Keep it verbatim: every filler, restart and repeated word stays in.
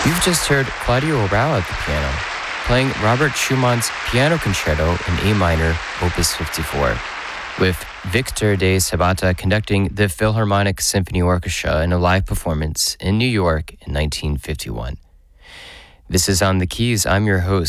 You've just heard Claudio Rao at the piano, playing Robert Schumann's Piano Concerto in A minor, Opus fifty-four, with Victor de Sabata conducting the Philharmonic Symphony Orchestra in a live performance in New York in nineteen fifty-one. This is On the Keys. I'm your host,